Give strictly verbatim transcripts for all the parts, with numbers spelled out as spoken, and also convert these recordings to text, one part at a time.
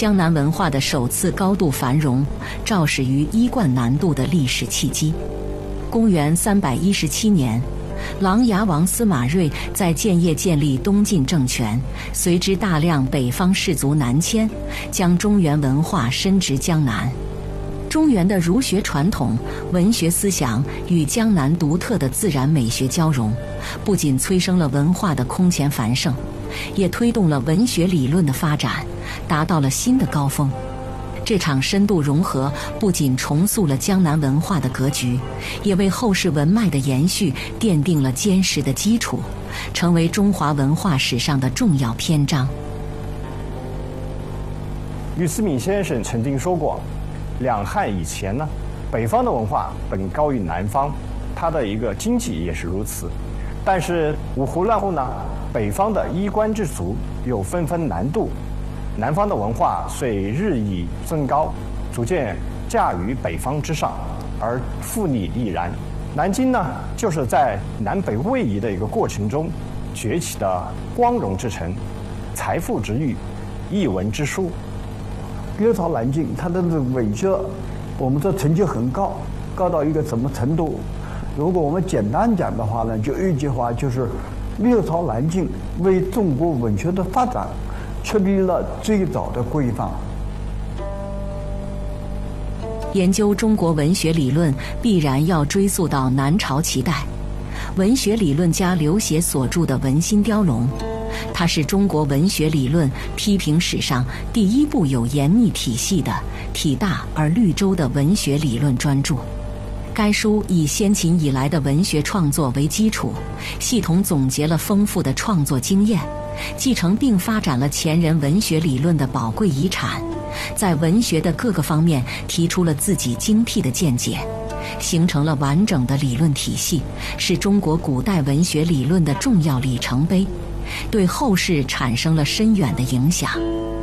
江南文化的首次高度繁荣，肇始于衣冠南渡的历史契机。公元三百一十七年，琅琊王司马睿在建业建立东晋政权，随之大量北方士族南迁，将中原文化深植江南。中原的儒学传统、文学思想与江南独特的自然美学交融，不仅催生了文化的空前繁盛，也推动了文学理论的发展，达到了新的高峰。这场深度融合不仅重塑了江南文化的格局，也为后世文脉的延续奠定了坚实的基础，成为中华文化史上的重要篇章。 吕思敏先生曾经说过，两汉以前呢，北方的文化本高于南方，它的一个经济也是如此。但是五胡乱后呢，北方的衣冠之族又纷纷南渡，南方的文化遂日益增高，逐渐驾于北方之上，而富丽亦然。南京呢，就是在南北位移的一个过程中崛起的光荣之城，财富之域，艺文之书。 六朝南京，它的文学，我们说成就很高，高到一个什么程度？如果我们简单讲的话呢，就一句话，就是六朝南京为中国文学的发展确立了最早的规范。 研究中国文学理论，必然要追溯到南朝齐代，文学理论家刘勰所著的《文心雕龙》。它是中国文学理论批评史上第一部有严密体系的、体大而律周的文学理论专著。该书以先秦以来的文学创作为基础，系统总结了丰富的创作经验，继承并发展了前人文学理论的宝贵遗产，在文学的各个方面提出了自己精辟的见解，形成了完整的理论体系，是中国古代文学理论的重要里程碑，对后世产生了深远的影响。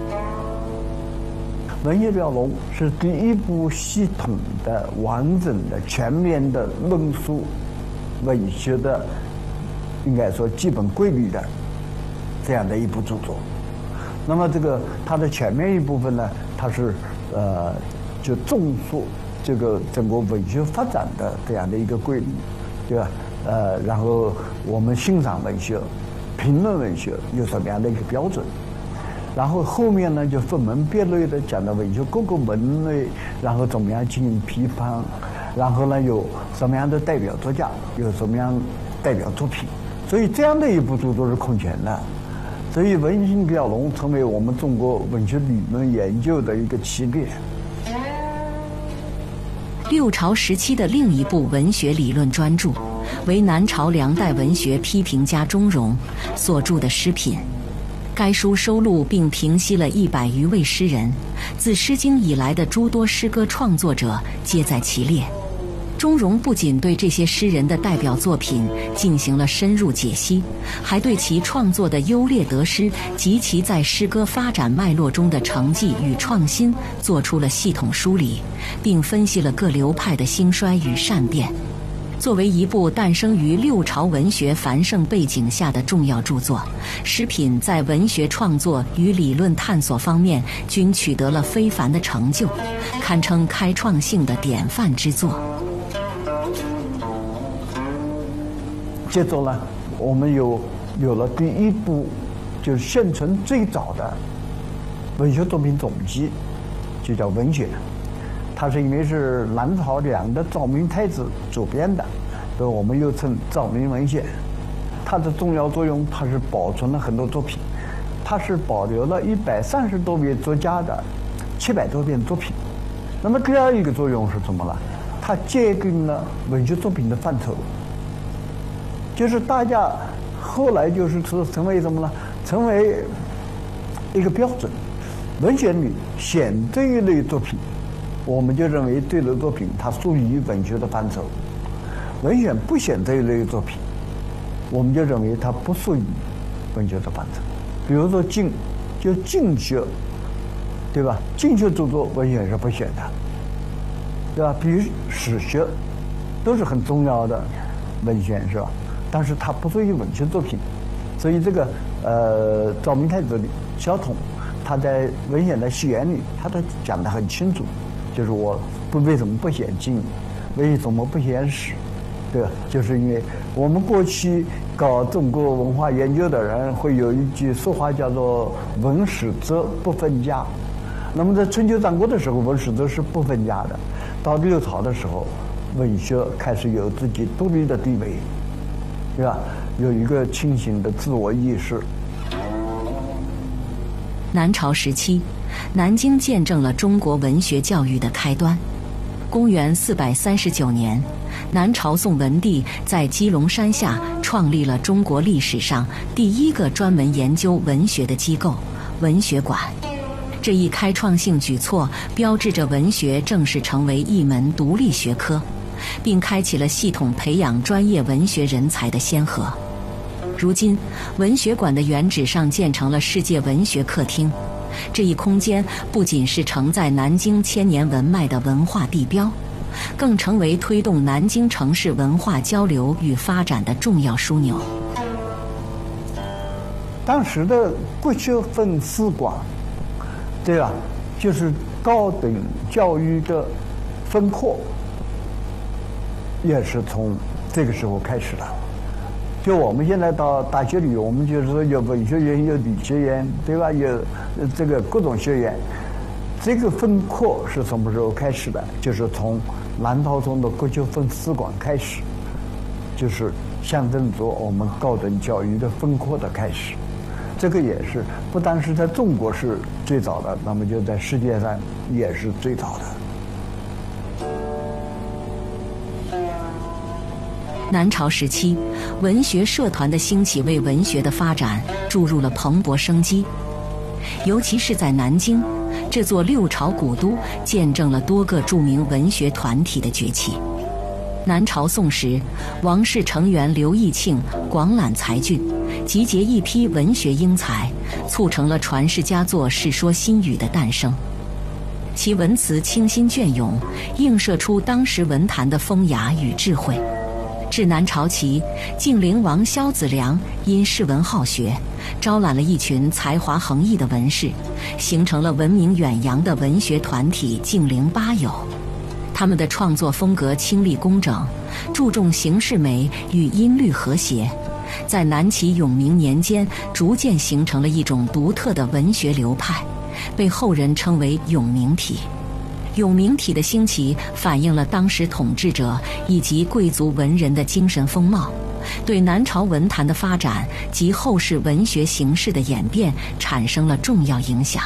《文心雕龙》是第一部系统的、完整的、全面的论述文学的，应该说基本规律的这样的一部著作。那么这个它的前面一部分呢，它是呃就重述这个整个文学发展的这样的一个规律，对吧？呃，然后我们欣赏文学、评论文学有什么样的一个标准？然后后面呢，就分门别类的讲到文学各个门类，然后怎么样进行批判，然后呢有什么样的代表作家，有什么样代表作品，所以这样的一部著作是空前的。所以《文心雕龙》成为我们中国文学理论研究的一个起点。 六朝时期的另一部文学理论专著，为南朝梁代文学批评家钟嵘所著的《诗品》。该书收录并评析了一百余位诗人，自《诗经》以来的诸多诗歌创作者皆在其列。钟嵘不仅对这些诗人的代表作品进行了深入解析，还对其创作的优劣得失及其在诗歌发展脉络中的成绩与创新做出了系统梳理，并分析了各流派的兴衰与善变。作为一部诞生于六朝文学繁盛背景下的重要著作，《诗品》在文学创作与理论探索方面均取得了非凡的成就，堪称开创性的典范之作。 接着呢，我们有有了第一部，就是现存最早的文学作品总集，就叫《文选》。它是因为是南朝梁的昭明太子主编的，所以我们又称昭明文选。它的重要作用，它是保存了很多作品，它是保留了一百三十多位作家的七百多篇作品。那么第二一个作用是什么呢？它界定了文学作品的范畴，就是大家后来就是说成为什么呢？成为一个标准。文选里选这一类作品，我们就认为这类作品它属于文学的范畴；文选不选这一类作品，我们就认为它不属于文学的范畴。比如说经，就经学，对吧？经学著作文选是不选的，对吧？比如史学，都是很重要的文选，是吧？但是它不属于文学作品。所以这个呃，昭明太子萧统他在文选的序言里，他都讲得很清楚，就是我不为什么不写经，为什么不写史，对吧？就是因为我们过去搞中国文化研究的人会有一句说话叫做“文史哲不分家”。那么在春秋战国的时候，文史哲是不分家的；到六朝的时候，文学开始有自己独立的地位，对吧？有一个清醒的自我意识。 南朝时期，南京见证了中国文学教育的开端。公元四百三十九年，南朝宋文帝在鸡笼山下创立了中国历史上第一个专门研究文学的机构——文学馆。这一开创性举措标志着文学正式成为一门独立学科，并开启了系统培养专业文学人才的先河。如今，文学馆的原址上建成了世界文学客厅。这一空间不仅是承载南京千年文脉的文化地标，更成为推动南京城市文化交流与发展的重要枢纽。 当时的国学分四馆，对吧？就是高等教育的分科，也是从这个时候开始的。就我们现在到大学里，我们就是说有文学院、有理学院，对吧？有这个各种学院。这个分科是什么时候开始的？就是从南朝宋的国学分四馆开始，就是象征着我们高等教育的分科的开始。这个也是不单是在中国是最早的，那么就在世界上也是最早的。 南朝时期，文学社团的兴起为文学的发展注入了蓬勃生机。尤其是在南京这座六朝古都，见证了多个著名文学团体的崛起。南朝宋时，王室成员刘义庆广揽才俊，集结一批文学英才，促成了传世佳作《世说新语》的诞生。其文辞清新隽永，映射出当时文坛的风雅与智慧。至南朝期，晋灵王萧子良因世文好学，招揽了一群才华横溢的文士，形成了闻名远扬的文学团体晋灵八友。他们的创作风格清丽工整，注重形式美与音律和谐，在南齐永明年间逐渐形成了一种独特的文学流派，被后人称为永明体。永明体的兴起反映了当时统治者以及贵族文人的精神风貌，对南朝文坛的发展及后世文学形式的演变产生了重要影响。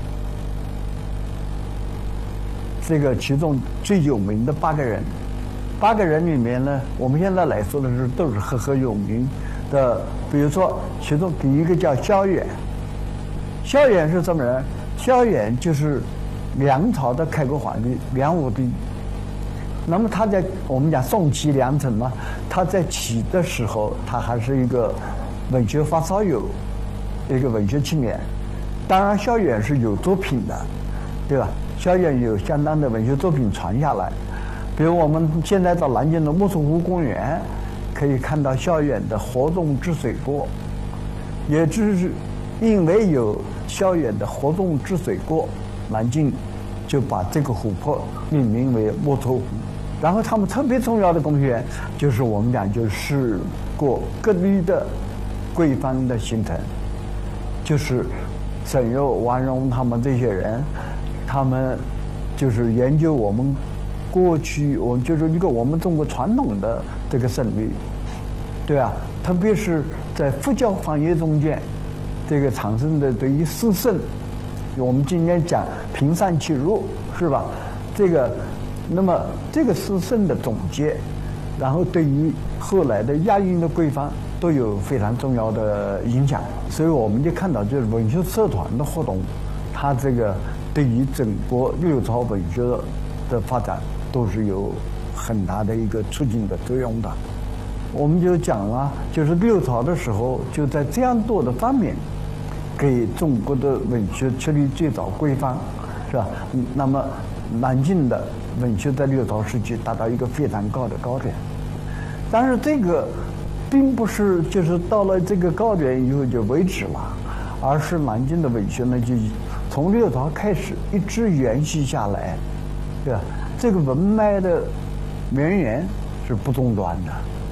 这个其中最有名的八个人，八个人里面呢，我们现在来说的是都是赫赫有名的。比如说，其中第一个叫萧远。萧远是什么人？萧远就是梁朝的开国皇帝梁武帝。那么他在我们讲宋齐梁陈嘛，他在齐的时候，他还是一个文学发烧友，一个文学青年。当然，萧远是有作品的，对吧？萧远有相当的文学作品传下来，比如我们现在到南京的莫愁湖公园，可以看到萧远的《河中之水过》，也就是因为有萧远的《河中之水过》，南京就把这个湖泊命名为莫愁湖。然后他们特别重要的贡献就是我们讲就是过各地的规范的形成，就是沈佑、王戎他们这些人，他们就是研究我们过去，我们就是一个我们中国传统的这个圣律，对啊，特别是在佛教行业中间，这个产生的对于四圣，我们今天讲平善契入，是吧？这个，那么这个四圣的总结，然后对于后来的押韵的规范都有非常重要的影响，所以我们就看到，就是文学社团的活动，它这个对于整个六朝文学的发展都是有很大的一个促进的作用的。我们就讲啊，就是六朝的时候，就在这样多的方面，给中国的文学确立最早规范，是吧？那么南京的文学在六朝时期达到一个非常高的高点，但是这个并不是就是到了这个高点以后就为止了，而是南京的文学呢就从六朝开始一直沿袭下来，对吧？这个文脉的渊源是不中断的。